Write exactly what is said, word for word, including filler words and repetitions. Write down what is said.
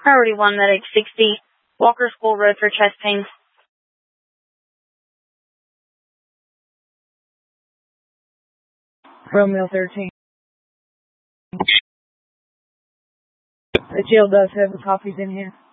Priority one, Medic sixty, Walker School Road for chest pain. Romeo thirteen. The jail does have the copies in here.